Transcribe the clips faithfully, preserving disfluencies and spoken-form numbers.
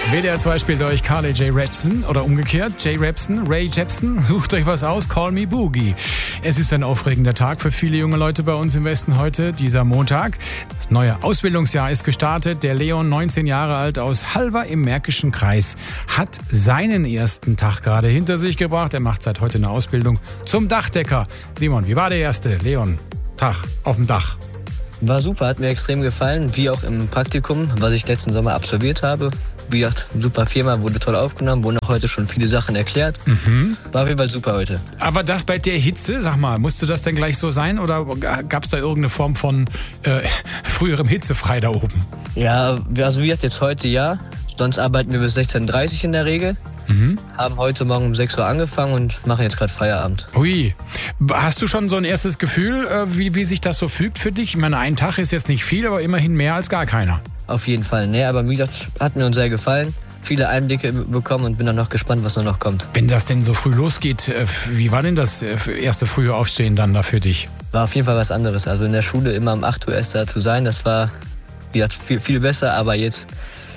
W D R zwei spielt euch Carly J. Jepsen oder umgekehrt J. Jepsen, Ray Jepsen. Sucht euch was aus, Call Me Boogie. Es ist ein aufregender Tag für viele junge Leute bei uns im Westen heute, dieser Montag. Das neue Ausbildungsjahr ist gestartet. Der Leon, neunzehn Jahre alt, aus Halver im Märkischen Kreis, hat seinen ersten Tag gerade hinter sich gebracht. Er macht seit heute eine Ausbildung zum Dachdecker. Simon, wie war der erste Leon Tag auf dem Dach? War super, hat mir extrem gefallen, wie auch im Praktikum, was ich letzten Sommer absolviert habe. Wie gesagt, super Firma, wurde toll aufgenommen, wurden auch heute schon viele Sachen erklärt. Mhm. War auf jeden Fall super heute. Aber das bei der Hitze, sag mal, musste das denn gleich so sein oder gab es da irgendeine Form von äh, früherem Hitzefrei da oben? Ja, also wie gesagt, jetzt heute ja, sonst arbeiten wir bis sechzehn Uhr dreißig in der Regel. Mhm. Haben heute Morgen um sechs Uhr angefangen und machen jetzt gerade Feierabend. Ui, hast du schon so ein erstes Gefühl, wie, wie sich das so fügt für dich? Ich meine, ein Tag ist jetzt nicht viel, aber immerhin mehr als gar keiner. Auf jeden Fall, ne, aber wie gesagt, hat mir uns sehr gefallen. Viele Einblicke bekommen und bin dann noch gespannt, was noch kommt. Wenn das denn so früh losgeht, wie war denn das erste frühe Aufstehen dann da für dich? War auf jeden Fall was anderes. Also in der Schule immer um acht Uhr erst da zu sein, das war wie gesagt, viel, viel besser, aber jetzt...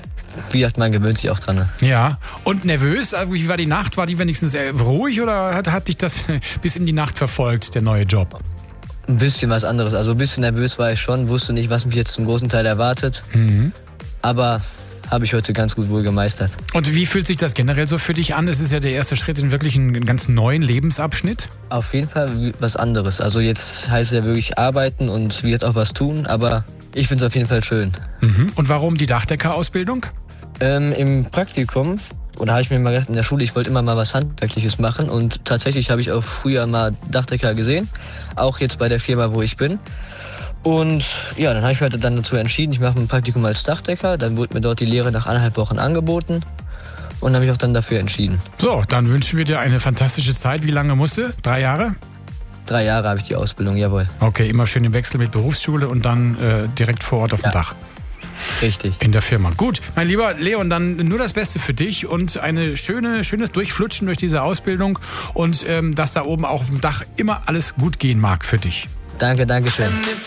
Wie gesagt, man gewöhnt sich auch dran. Ne? Ja, und nervös? Wie war die Nacht? War die wenigstens ruhig oder hat, hat dich das bis in die Nacht verfolgt, der neue Job? Ein bisschen was anderes. Also ein bisschen nervös war ich schon, wusste nicht, was mich jetzt zum großen Teil erwartet. Mhm. Aber habe ich heute ganz gut wohl gemeistert. Und wie fühlt sich das generell so für dich an? Es ist ja der erste Schritt in wirklich einen ganz neuen Lebensabschnitt. Auf jeden Fall was anderes. Also jetzt heißt es ja wirklich arbeiten und wie gesagt auch was tun, aber ich finde es auf jeden Fall schön. Mhm. Und warum die Dachdeckerausbildung? Ähm, Im Praktikum, oder habe ich mir mal gedacht, in der Schule, ich wollte immer mal was Handwerkliches machen und tatsächlich habe ich auch früher mal Dachdecker gesehen, auch jetzt bei der Firma, wo ich bin. Und ja, dann habe ich heute dann dazu entschieden, ich mache ein Praktikum als Dachdecker, dann wurde mir dort die Lehre nach anderthalb Wochen angeboten und habe mich auch dann dafür entschieden. So, dann wünschen wir dir eine fantastische Zeit. Wie lange musst du? Drei Jahre? Drei Jahre habe ich die Ausbildung, jawohl. Okay, immer schön im Wechsel mit Berufsschule und dann äh, direkt vor Ort auf ja. dem Dach. Richtig. In der Firma. Gut, mein lieber Leon, dann nur das Beste für dich und eine schöne, schönes Durchflutschen durch diese Ausbildung und ähm, dass da oben auch auf dem Dach immer alles gut gehen mag für dich. Danke, danke schön.